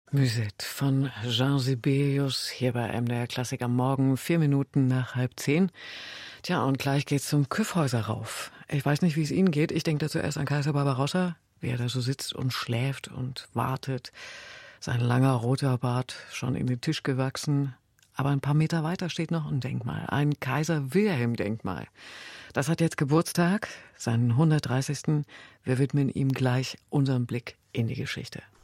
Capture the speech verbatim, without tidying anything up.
Musette von Jean Sibelius hier bei M D R Klassik am Morgen, vier Minuten nach halb zehn. Tja, und gleich geht's zum Kyffhäuser rauf. Ich weiß nicht, wie es Ihnen geht. Ich denke da zuerst an Kaiser Barbarossa, wie er da so sitzt und schläft und wartet. Sein langer roter Bart schon in den Tisch gewachsen. Aber ein paar Meter weiter steht noch ein Denkmal, ein Kaiser-Wilhelm-Denkmal. Das hat jetzt Geburtstag, seinen hundertdreißigsten Wir widmen ihm gleich unseren Blick in die Geschichte.